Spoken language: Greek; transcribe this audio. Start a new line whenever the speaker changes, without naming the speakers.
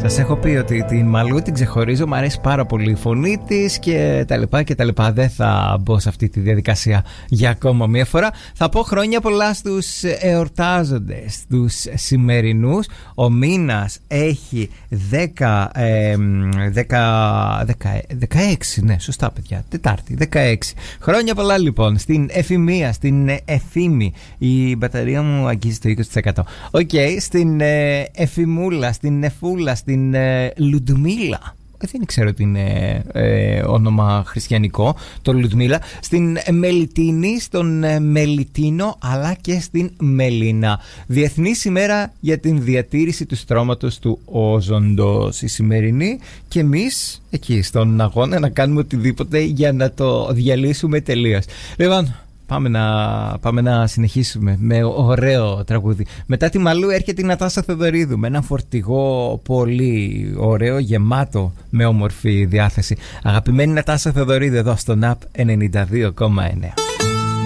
Σας έχω πει ότι την Μαλού την ξεχωρίζω, μου αρέσει πάρα πολύ η φωνή της και τα λοιπά και τα λοιπά. Δεν θα μπω σε αυτή τη διαδικασία για ακόμα μία φορά. Θα πω χρόνια πολλά στους εορτάζοντες, τους σημερινούς. Ο μήνας έχει 16, ναι, σωστά παιδιά, Τετάρτη, 16. Χρόνια πολλά λοιπόν στην Εφημία, στην Εφήμη. Η μπαταρία μου αγγίζει το 20%. Οκ, στην Εφημούλα, στην Εφούλα, στην Λουντμίλα. Δεν ξέρω ότι είναι όνομα χριστιανικό το Λουντμίλα. Στην Μελιτίνη, στον Μελιτίνο, αλλά και στην Μελίνα. Διεθνής ημέρα για την διατήρηση του στρώματος του όζοντος η σημερινή. Και εμείς εκεί στον αγώνα να κάνουμε οτιδήποτε για να το διαλύσουμε τελείως. Λοιπόν, πάμε να συνεχίσουμε με ωραίο τραγούδι. Μετά τη Μαλού έρχεται η Νατάσα Θεοδωρίδου με ένα φορτηγό πολύ ωραίο, γεμάτο με όμορφη διάθεση. Αγαπημένη Νατάσα Θεοδωρίδου εδώ στο ΝΑΠ 92,9.